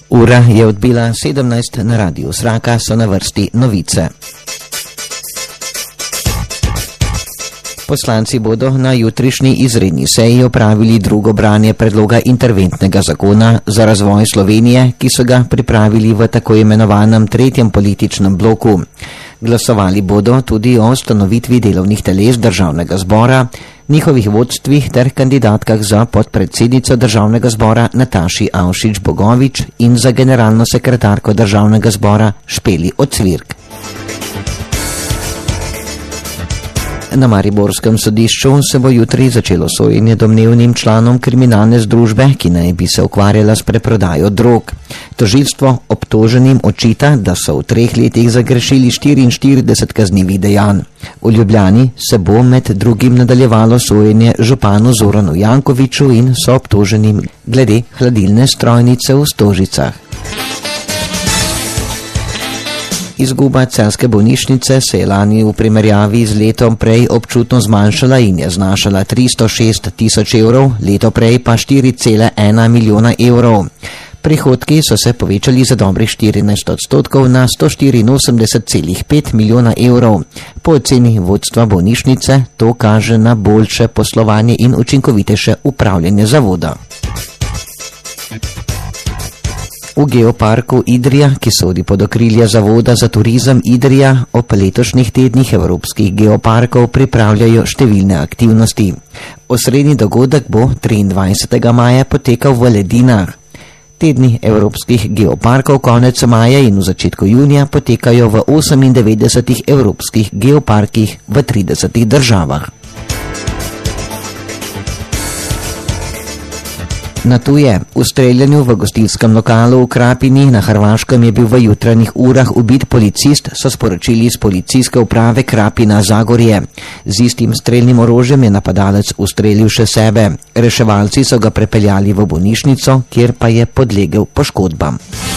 Ura je odbila 17 na radiju Zraka, so na vrsti novice. Poslanci bodo na jutrišnji izredni seji opravili drugo branje predloga interventnega zakona za razvoj Slovenije, ki so ga pripravili v tako imenovanem tretjem političnem bloku. Glasovali bodo tudi o ustanovitvi delovnih teles državnega zbora, njihovih vodstvih ter kandidatkah za podpredsednico državnega zbora Nataši Avšič Bogovič in za generalno sekretarko državnega zbora Špeli Ocvirk. Na mariborskem sodišču se bo jutri začelo sojenje domnevnim članom kriminalne združbe, ki naj bi se ukvarjala s preprodajo drog. Tožilstvo obtoženim očita, da so v 3 letih zagrešili 44 kaznivih dejanj. V Ljubljani se bo med drugim nadaljevalo sojenje županu Zoranu Jankoviću in soobtoženim glede hladilne strojnice v Stožicah. Izguba celjske bolnišnice se je lani v primerjavi z letom prej občutno zmanjšala in je znašala 306 tisoč evrov, leto prej pa 4,1 milijona evrov. Prihodki so se povečali za dobrih 14% na 184,5 milijona evrov. Po oceni vodstva bolnišnice to kaže na boljše poslovanje in učinkovitejše upravljanje zavoda. V geoparku Idrija, ki sodi pod okrilje Zavoda za turizem Idrija, ob letošnjih tednih evropskih geoparkov pripravljajo številne aktivnosti. Osrednji dogodek bo 23. maja potekal v Ledinah. Tedni evropskih geoparkov konec maja in v začetku junija potekajo v 98 evropskih geoparkih v 30 državah. Na tuje. V streljanju v gostilskem lokalu v Krapini na Hrvaškem je bil v jutranjih urah ubit policist, so sporočili iz policijske uprave Krapina Zagorje. Z istim strelnim orožjem je napadalec ustrelil še sebe. Reševalci so ga prepeljali v bolnišnico, kjer pa je podlegel poškodbam.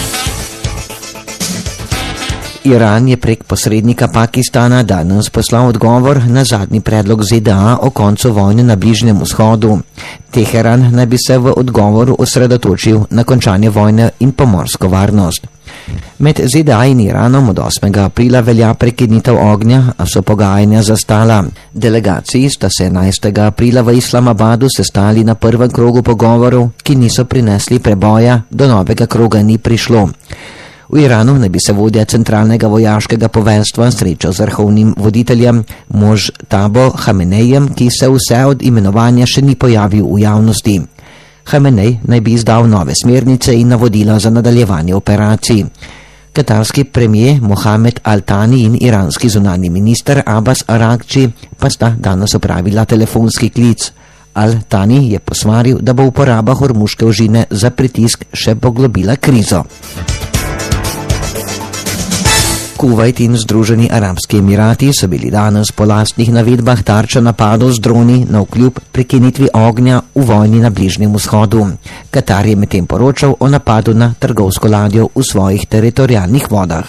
Iran je prek posrednika Pakistana danes poslal odgovor na zadnji predlog ZDA o koncu vojne na Bližnjem vzhodu. Teheran naj bi se v odgovoru osredotočil na končanje vojne in pomorsko varnost. Med ZDA in Iranom od 8. aprila velja prekinitev ognja, a so pogajanja zastala. Delegaciji sta se 11. aprila v Islamabadu sestali na prvem krogu pogovorov, ki niso prinesli preboja, do novega kroga ni prišlo. V Iranu naj bi se vodja centralnega vojaškega poveljstva srečal z vrhovnim voditeljem Mojtabo Hamenejem, ki se vse od imenovanja še ni pojavil v javnosti. Hamenej naj bi izdal nove smernice in navodila za nadaljevanje operacij. Katarski premijer Mohamed Al-Thani in iranski zunanji minister Abbas Araghči pa sta danes opravila telefonski klic. Al-Thani je posvaril, da bo uporaba hormuške ožine za pritisk še poglobila krizo. Kuvajt in Združeni arabski emirati so bili danes po lastnih navedbah tarča napadov z droni navkljub prekinitvi ognja v vojni na Bližnjem vzhodu. Katar je medtem poročal o napadu na trgovsko ladjo v svojih teritorialnih vodah.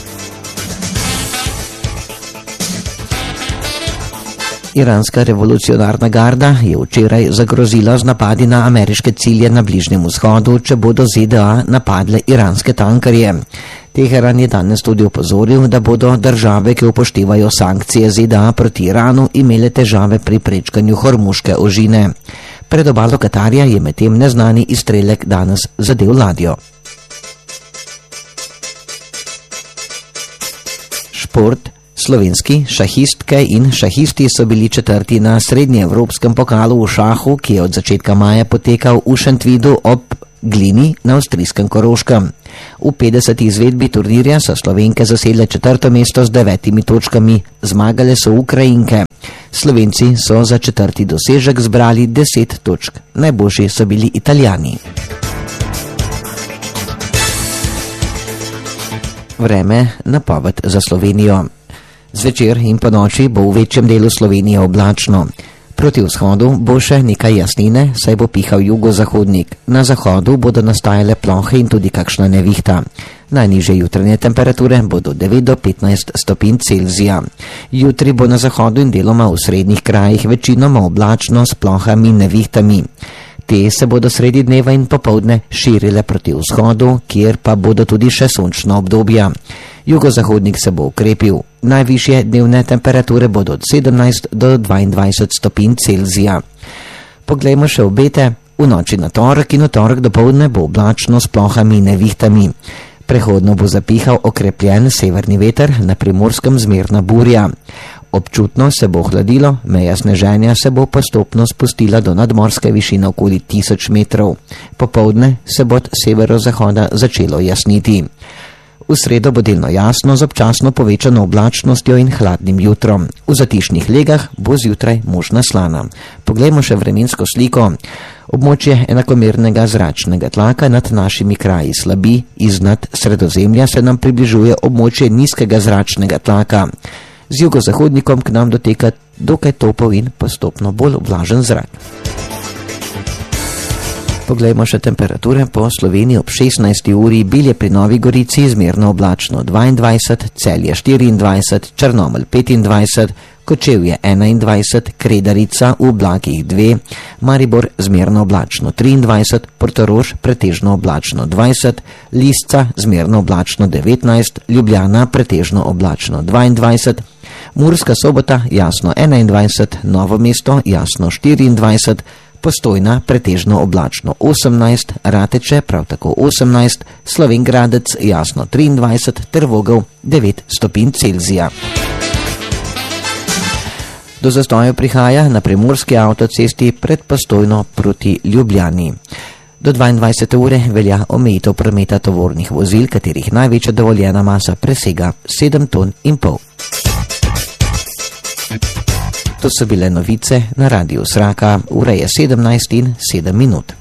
Iranska revolucionarna garda je včeraj zagrozila z napadi na ameriške cilje na Bližnjem vzhodu, če bodo ZDA napadle iranske tankerje. Teheran je danes tudi opozoril, da bodo države, ki upoštevajo sankcije ZDA proti Iranu, imele težave pri prečkanju hormuške ožine. Pred obalo Katarja je medtem neznani izstrelek danes zadel ladjo. Šport. Slovenski šahistke in šahisti so bili 4. na srednjeevropskem pokalu v šahu, ki je od začetka maja potekal v Šentvidu ob Glini na avstrijskem Koroškem. V 50. izvedbi turnirja so Slovenke zasedle 4. mesto z 9 točkami, zmagale so Ukrajinke. Slovenci so za 4. dosežek zbrali 10 točk, najboljši so bili Italijani. Vreme, napoved za Slovenijo. Zvečer in po noči bo v večjem delu Slovenije oblačno. Proti vzhodu bo še nekaj jasnine, saj bo pihal jugozahodnik. Na zahodu bodo nastajale plohe in tudi kakšna nevihta. Najnižje jutranje temperature bodo 9 do 15 stopinj Celzija. Jutri bo na zahodu in deloma v srednjih krajih večinoma oblačno s plohami in nevihtami. Te se bodo sredi dneva in popovdne širile proti vzhodu, kjer pa bodo tudi še sončna obdobja. Jugozahodnik se bo ukrepil. Najvišje dnevne temperature bodo od 17 do 22 stopinj Celzija. Poglejmo še obete. V noči na torek in v torek dopoldne bo oblačno s plohami in nevihtami. Prehodno bo zapihal okrepljen severni veter, na Primorskem zmerna burja. Občutno se bo hladilo, meja sneženja se bo postopno spustila do nadmorske višine okoli 1000 metrov. Popoldne se bo od severozahoda začelo jasniti. V sredo bo delno jasno z občasno povečano oblačnostjo in hladnim jutrom. V zatišnih legah bo zjutraj možna slana. Poglejmo še vremensko sliko. Območje enakomernega zračnega tlaka nad našimi kraji slabi, iznad Sredozemlja se nam približuje območje nizkega zračnega tlaka. Z jugozahodnikom k nam doteka dokaj topel in postopno bolj vlažen zrak. Poglejmo še temperature po Sloveniji ob 16. uri. Bilje pri Novi Gorici zmerno oblačno 22, Celje 24, Črnomelj 25, Kočevje 21, Kredarica v oblakih 2, Maribor zmerno oblačno 23, Portorož pretežno oblačno 20, Lisca zmerno oblačno 19, Ljubljana pretežno oblačno 22, Murska Sobota jasno 21, Novo mesto jasno 24, Postojna pretežno oblačno 18, Rateče prav tako 18, Slovenj Gradec jasno 23 ter Vogel 9 stopinj Celzija. Do zastoja prihaja na primorski avtocesti pred Postojno proti Ljubljani. Do 22. ure velja omejitev prometa tovornih vozil, katerih največja dovoljena masa presega 7,5 ton. To so bile novice na Radiu Sraka, ura je 17:07.